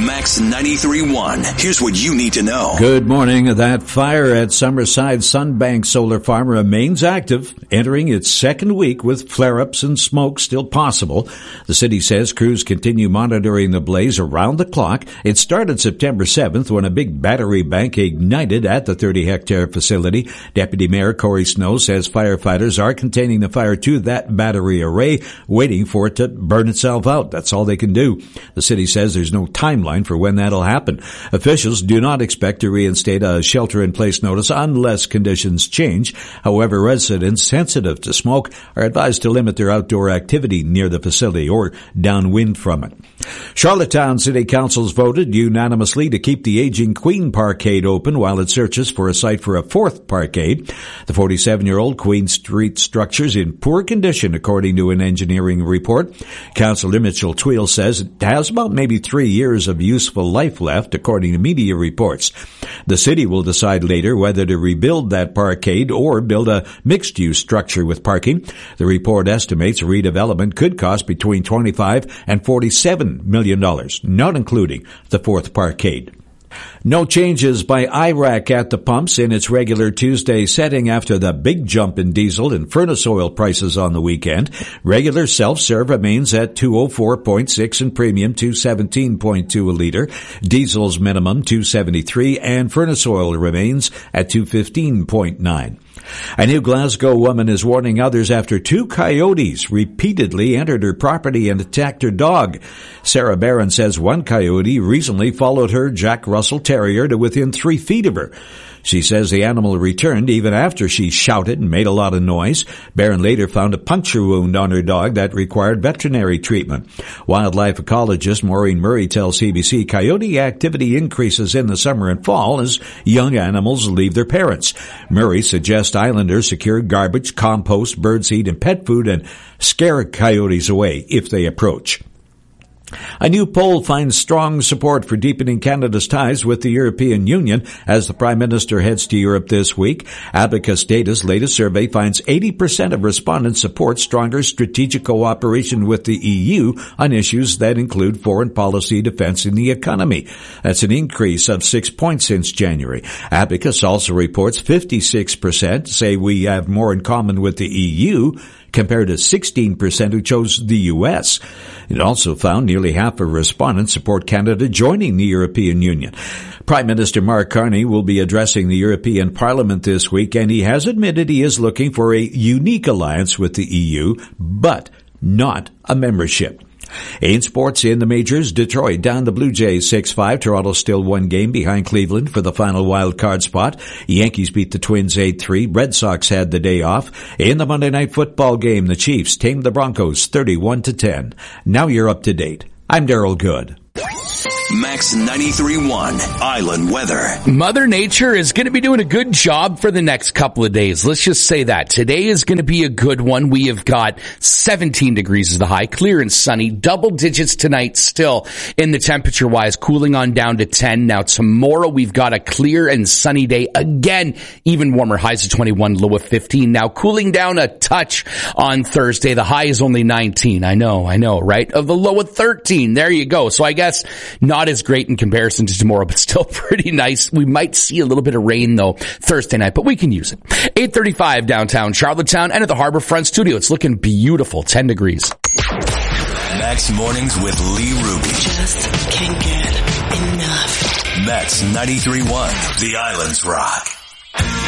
Max 93.1. Here's what you need to know. Good morning. That fire at Summerside Sunbank Solar Farm remains active, entering its second week with flare-ups and smoke still possible. The city says crews continue monitoring the blaze around the clock. It started September 7th when a big battery bank ignited at the 30-hectare facility. Deputy Mayor Corey Snow says firefighters are containing the fire to that battery array, waiting for it to burn itself out. That's all they can do. The city says there's no timeline for when that'll happen. Officials do not expect to reinstate a shelter-in-place notice unless conditions change. However, residents sensitive to smoke are advised to limit their outdoor activity near the facility or downwind from it. Charlottetown City Council's voted unanimously to keep the aging Queen Parkade open while it searches for a site for a fourth parkade. The 47-year-old Queen Street structure's in poor condition, according to an engineering report. Councillor Mitchell Tweel says it has about maybe 3 years of useful life left, according to media reports. The city will decide later whether to rebuild that parkade or build a mixed-use structure with parking. The report estimates redevelopment could cost between $25 and $47 million, not including the fourth parkade. No changes by IRAC at the pumps in its regular Tuesday setting after the big jump in diesel and furnace oil prices on the weekend. Regular self-serve remains at $204.6 and premium $217.2 a liter. Diesel's minimum $273 and furnace oil remains at $215.9. A new Glasgow woman is warning others after 2 coyotes repeatedly entered her property and attacked her dog. Sarah Barron says one coyote recently followed her Jack Russell Terrier to within 3 feet of her. She says the animal returned even after she shouted and made a lot of noise. Barron later found a puncture wound on her dog that required veterinary treatment. Wildlife ecologist Maureen Murray tells CBC coyote activity increases in the summer and fall as young animals leave their parents. Murray suggests islanders secure garbage, compost, birdseed, and pet food and scare coyotes away if they approach. A new poll finds strong support for deepening Canada's ties with the European Union as the Prime Minister heads to Europe this week. Abacus Data's latest survey finds 80% of respondents support stronger strategic cooperation with the EU on issues that include foreign policy, defense, and the economy. That's an increase of 6 points since January. Abacus also reports 56% say we have more in common with the EU, compared to 16% who chose the U.S. It also found nearly half of respondents support Canada joining the European Union. Prime Minister Mark Carney will be addressing the European Parliament this week, and he has admitted he is looking for a unique alliance with the EU, but not a membership. In sports in the majors, Detroit down the Blue Jays 6-5. Toronto still 1 game behind Cleveland for the final wild card spot. Yankees beat the Twins 8-3. Red Sox had the day off. In the Monday Night Football game, the Chiefs tamed the Broncos 31-10. Now you're up to date. I'm Daryl Good. Max 93.1 Island Weather. Mother Nature is going to be doing a good job for the next couple of days. Let's just say that. Today is going to be a good one. We have got 17 degrees as the high, clear and sunny, double digits tonight still in the temperature-wise, cooling on down to 10. Now tomorrow we've got a clear and sunny day again, even warmer, highs of 21, low of 15. Now cooling down a touch on Thursday. The high is only 19. I know, right? Of the low of 13. There you go. So I guess not as great in comparison to tomorrow, but still pretty nice. We might see a little bit of rain, though, Thursday night, but we can use it. 8:35 downtown Charlottetown and at the Harborfront Studio. It's looking beautiful, 10 degrees. Max Mornings with Lee Ruby. Just can't get enough. Max 93.1, The Island's Rock.